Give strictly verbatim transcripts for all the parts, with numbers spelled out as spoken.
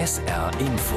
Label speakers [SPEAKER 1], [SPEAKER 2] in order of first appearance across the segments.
[SPEAKER 1] S R Info.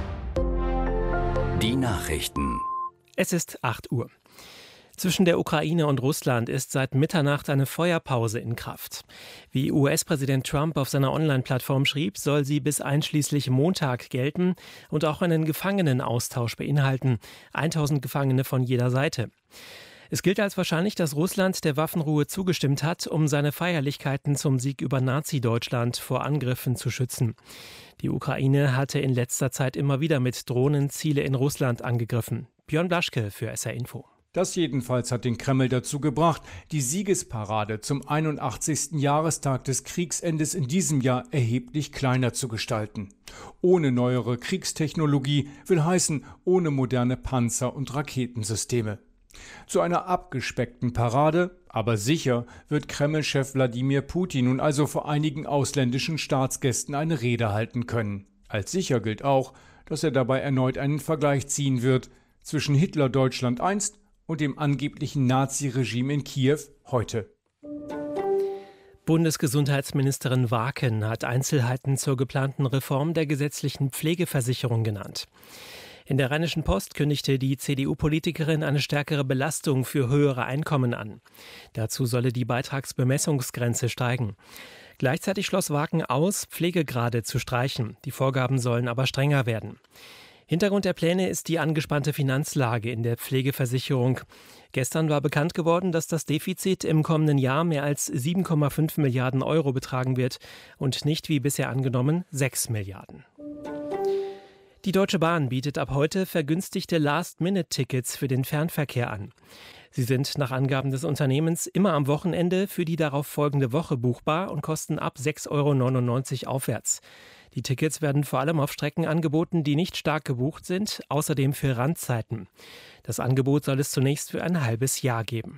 [SPEAKER 1] Die Nachrichten.
[SPEAKER 2] Es ist acht Uhr. Zwischen der Ukraine und Russland ist seit Mitternacht eine Feuerpause in Kraft. Wie U S-Präsident Trump auf seiner Online-Plattform schrieb, soll sie bis einschließlich Montag gelten und auch einen Gefangenenaustausch beinhalten. tausend Gefangene von jeder Seite. Es gilt als wahrscheinlich, dass Russland der Waffenruhe zugestimmt hat, um seine Feierlichkeiten zum Sieg über Nazi-Deutschland vor Angriffen zu schützen. Die Ukraine hatte in letzter Zeit immer wieder mit Drohnen Ziele in Russland angegriffen. Björn Blaschke für S R Info.
[SPEAKER 3] Das jedenfalls hat den Kreml dazu gebracht, die Siegesparade zum einundachtzigsten Jahrestag des Kriegsendes in diesem Jahr erheblich kleiner zu gestalten. Ohne neuere Kriegstechnologie will heißen, ohne moderne Panzer und Raketensysteme. Zu einer abgespeckten Parade, aber sicher, wird Kreml-Chef Wladimir Putin nun also vor einigen ausländischen Staatsgästen eine Rede halten können. Als sicher gilt auch, dass er dabei erneut einen Vergleich ziehen wird zwischen Hitler-Deutschland einst und dem angeblichen Nazi-Regime in Kiew heute.
[SPEAKER 2] Bundesgesundheitsministerin Waken hat Einzelheiten zur geplanten Reform der gesetzlichen Pflegeversicherung genannt. In der Rheinischen Post kündigte die C D U-Politikerin eine stärkere Belastung für höhere Einkommen an. Dazu solle die Beitragsbemessungsgrenze steigen. Gleichzeitig schloss Waken aus, Pflegegrade zu streichen. Die Vorgaben sollen aber strenger werden. Hintergrund der Pläne ist die angespannte Finanzlage in der Pflegeversicherung. Gestern war bekannt geworden, dass das Defizit im kommenden Jahr mehr als sieben Komma fünf Milliarden Euro betragen wird und nicht wie bisher angenommen sechs Milliarden. Die Deutsche Bahn bietet ab heute vergünstigte Last-Minute-Tickets für den Fernverkehr an. Sie sind nach Angaben des Unternehmens immer am Wochenende für die darauf folgende Woche buchbar und kosten ab sechs Komma neunundneunzig Euro aufwärts. Die Tickets werden vor allem auf Strecken angeboten, die nicht stark gebucht sind, außerdem für Randzeiten. Das Angebot soll es zunächst für ein halbes Jahr geben.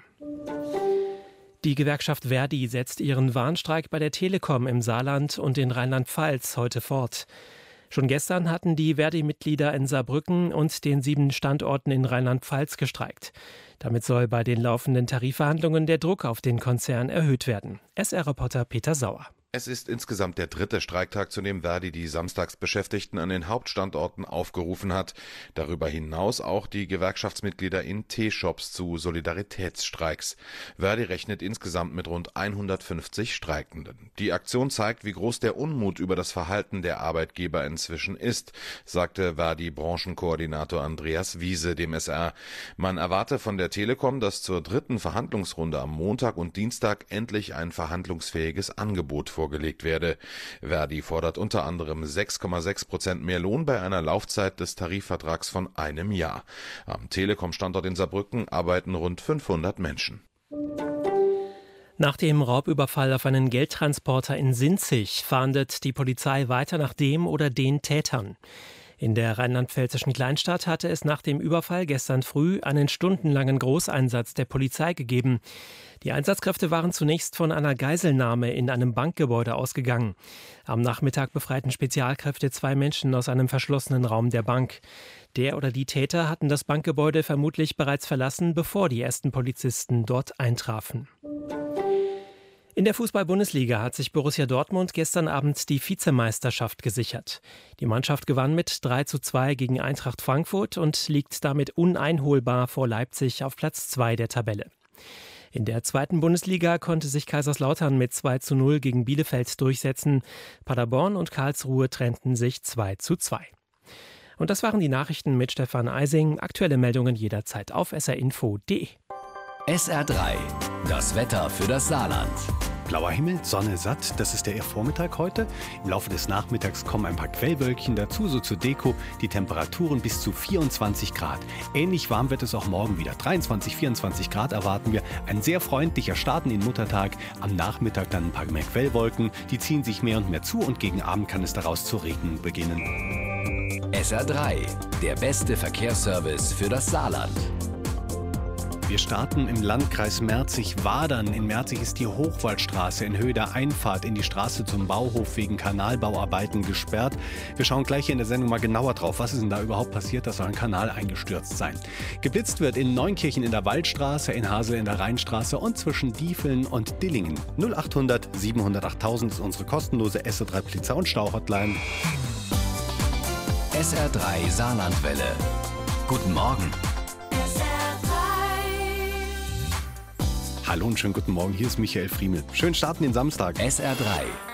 [SPEAKER 2] Die Gewerkschaft Verdi setzt ihren Warnstreik bei der Telekom im Saarland und in Rheinland-Pfalz heute fort. Schon gestern hatten die Verdi-Mitglieder in Saarbrücken und den sieben Standorten in Rheinland-Pfalz gestreikt. Damit soll bei den laufenden Tarifverhandlungen der Druck auf den Konzern erhöht werden. S R-Reporter Peter Sauer.
[SPEAKER 4] Es ist insgesamt der dritte Streiktag, zu dem Verdi die Samstagsbeschäftigten an den Hauptstandorten aufgerufen hat. Darüber hinaus auch die Gewerkschaftsmitglieder in T-Shops zu Solidaritätsstreiks. Verdi rechnet insgesamt mit rund hundertfünfzig Streikenden. Die Aktion zeigt, wie groß der Unmut über das Verhalten der Arbeitgeber inzwischen ist, sagte Verdi-Branchenkoordinator Andreas Wiese dem S R. Man erwarte von der Telekom, dass zur dritten Verhandlungsrunde am Montag und Dienstag endlich ein verhandlungsfähiges Angebot vorgelegt vorgelegt werde. Verdi fordert unter anderem sechs Komma sechs Prozent mehr Lohn bei einer Laufzeit des Tarifvertrags von einem Jahr. Am Telekom-Standort in Saarbrücken arbeiten rund fünfhundert Menschen.
[SPEAKER 2] Nach dem Raubüberfall auf einen Geldtransporter in Sinzig fahndet die Polizei weiter nach dem oder den Tätern. In der rheinland-pfälzischen Kleinstadt hatte es nach dem Überfall gestern früh einen stundenlangen Großeinsatz der Polizei gegeben. Die Einsatzkräfte waren zunächst von einer Geiselnahme in einem Bankgebäude ausgegangen. Am Nachmittag befreiten Spezialkräfte zwei Menschen aus einem verschlossenen Raum der Bank. Der oder die Täter hatten das Bankgebäude vermutlich bereits verlassen, bevor die ersten Polizisten dort eintrafen. In der Fußball-Bundesliga hat sich Borussia Dortmund gestern Abend die Vizemeisterschaft gesichert. Die Mannschaft gewann mit drei zu zwei gegen Eintracht Frankfurt und liegt damit uneinholbar vor Leipzig auf Platz zwei der Tabelle. In der zweiten Bundesliga konnte sich Kaiserslautern mit zwei zu null gegen Bielefeld durchsetzen. Paderborn und Karlsruhe trennten sich zwei zu zwei. Und das waren die Nachrichten mit Stefan Eising. Aktuelle Meldungen jederzeit auf s r info punkt d e.
[SPEAKER 1] S R drei, das Wetter für das Saarland.
[SPEAKER 5] Blauer Himmel, Sonne satt, das ist der eher Vormittag heute. Im Laufe des Nachmittags kommen ein paar Quellwölkchen dazu, so zur Deko. Die Temperaturen bis zu vierundzwanzig Grad. Ähnlich warm wird es auch morgen wieder. dreiundzwanzig, vierundzwanzig Grad erwarten wir. Ein sehr freundlicher Start in den Muttertag. Am Nachmittag dann ein paar mehr Quellwolken. Die ziehen sich mehr und mehr zu und gegen Abend kann es daraus zu regnen beginnen.
[SPEAKER 1] S R drei, der beste Verkehrsservice für das Saarland.
[SPEAKER 5] Wir starten im Landkreis Merzig-Wadern. In Merzig ist die Hochwaldstraße in Höhe der Einfahrt in die Straße zum Bauhof wegen Kanalbauarbeiten gesperrt. Wir schauen gleich hier in der Sendung mal genauer drauf. Was ist denn da überhaupt passiert? Da soll ein Kanal eingestürzt sein. Geblitzt wird in Neunkirchen in der Waldstraße, in Hasel in der Rheinstraße und zwischen Diefeln und Dillingen. null achthundert, siebenhundertacht, achttausend ist unsere kostenlose S R drei Polizei- und Stau-Hotline.
[SPEAKER 1] S R drei Saarlandwelle. Guten Morgen.
[SPEAKER 5] Hallo und schönen guten Morgen, hier ist Michael Friemel. Schön starten den Samstag.
[SPEAKER 1] S R drei.